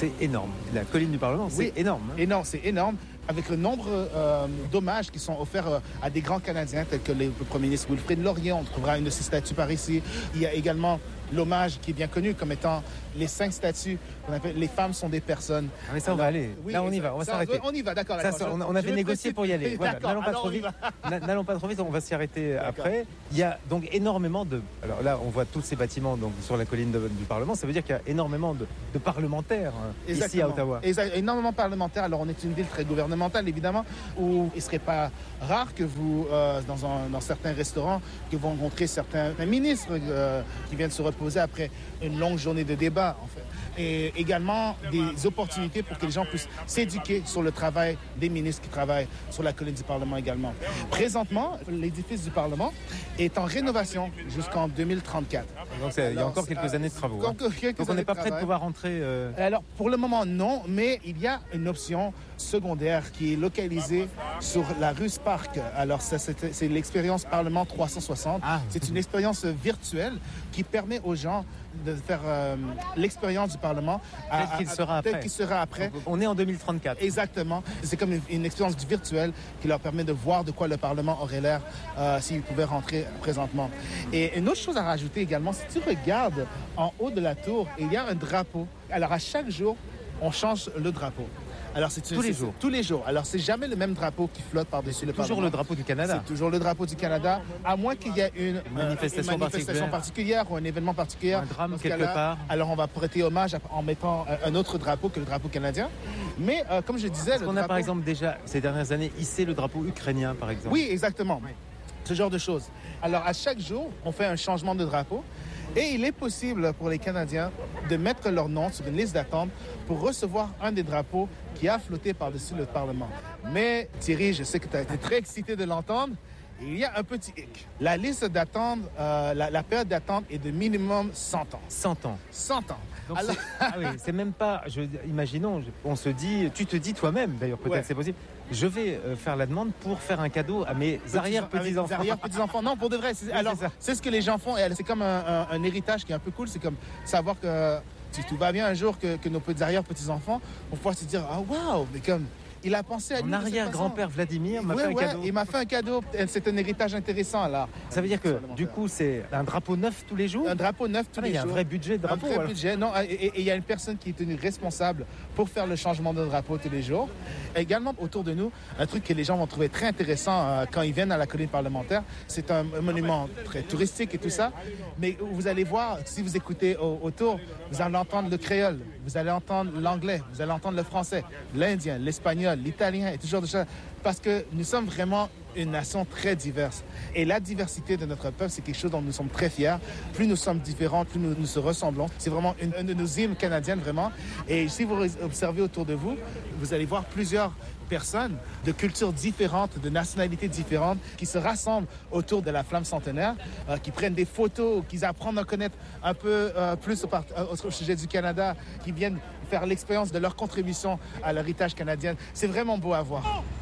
c'est énorme. La colline du Parlement, c'est énorme. Énorme, c'est énorme. Avec le nombre d'hommages qui sont offerts à des grands Canadiens, tels que le Premier ministre Wilfrid Laurier, on trouvera une de ses statues par ici. Il y a également l'hommage qui est bien connu comme étant les 5 statues qu'on appelle les femmes sont des personnes. Ah mais ça, on va aller. Oui, là, on y va, on va s'arrêter. On y va, d'accord. On avait négocié pour y aller. Voilà, n'allons pas trop vite. N'allons pas trop vite, on va s'y arrêter après. Il y a donc énormément de... Alors là, on voit tous ces bâtiments donc, sur la colline du Parlement. Ça veut dire qu'il y a énormément de parlementaires ici à Ottawa. Énormément de parlementaires. Alors, on est une ville très gouvernementale, évidemment, où il ne serait pas rare que vous, dans certains restaurants, que vous rencontrez certains ministres qui viennent se reposer après une longue journée de débat, en fait. Et également des opportunités pour que les gens puissent s'éduquer sur le travail des ministres qui travaillent sur la colline du Parlement également. Présentement, l'édifice du Parlement est en rénovation jusqu'en 2034. Donc il y a encore quelques années de travaux. Donc on n'est pas prêt de pouvoir rentrer... Alors pour le moment non, mais il y a une option secondaire qui est localisée sur la rue Spark. Alors c'est l'expérience Parlement 360. C'est une expérience virtuelle qui permet aux gens de faire l'expérience du Parlement qu'il sera après. Donc, on est en 2034. Exactement. C'est comme une expérience virtuelle qui leur permet de voir de quoi le Parlement aurait l'air s'ils pouvaient rentrer présentement. Et une autre chose à rajouter également, si tu regardes en haut de la tour, il y a un drapeau. Alors à chaque jour, on change le drapeau. Alors tous les jours. Tous les jours. Alors c'est jamais le même drapeau qui flotte par-dessus le Parlement. Toujours le drapeau du Canada. C'est toujours le drapeau du Canada, à moins qu'il y ait une manifestation particulière ou un événement particulier. Un drame quelque part. Alors on va prêter hommage en mettant un autre drapeau que le drapeau canadien. Mais comme je disais, on a par exemple déjà ces dernières années hissé le drapeau ukrainien par exemple. Oui, exactement. Oui. Ce genre de choses. Alors à chaque jour, on fait un changement de drapeau. Et il est possible pour les Canadiens de mettre leur nom sur une liste d'attente pour recevoir un des drapeaux qui a flotté par-dessus le Parlement. Mais Thierry, je sais que tu as été très excité de l'entendre. Il y a un petit hic. La liste d'attente, la période d'attente est de minimum 100 ans. 100 ans. 100 ans. Donc c'est même pas... imaginons, on se dit... Tu te dis toi-même, d'ailleurs, peut-être c'est possible. Je vais faire la demande pour faire un cadeau à mes arrière-petits-enfants. Arrière-petits-enfants, non, pour de vrai. C'est ce que les gens font. Et c'est comme un héritage qui est un peu cool. C'est comme savoir que si tout va bien un jour, que nos petits arrière-petits-enfants vont pouvoir se dire « Ah, waouh !» Mais comme... Il a pensé à nous. Mon arrière-grand-père Vladimir m'a fait un cadeau. Il m'a fait un cadeau. C'est un héritage intéressant, alors. Ça veut dire que, du coup, c'est un drapeau neuf tous les jours? Un drapeau neuf tous les jours. Il y a un vrai budget de drapeau. Un vrai budget, non. Et il y a une personne qui est tenue responsable pour faire le changement de drapeau tous les jours. Également, autour de nous, un truc que les gens vont trouver très intéressant quand ils viennent à la colline parlementaire, c'est un monument très touristique et tout ça. Mais vous allez voir, si vous écoutez autour, vous allez entendre le créole, vous allez entendre l'anglais, vous allez entendre le français, l'indien, l'espagnol, l'italien et tout genre de choses. Parce que nous sommes vraiment une nation très diverse. Et la diversité de notre peuple, c'est quelque chose dont nous sommes très fiers. Plus nous sommes différents, plus nous se ressemblons. C'est vraiment une de nos hymnes canadiennes, vraiment. Et si vous observez autour de vous, vous allez voir plusieurs personnes de cultures différentes, de nationalités différentes, qui se rassemblent autour de la flamme centenaire, qui prennent des photos, qui apprennent à connaître un peu plus au sujet du Canada, qui viennent faire l'expérience de leur contribution à l'héritage canadien. C'est vraiment beau à voir.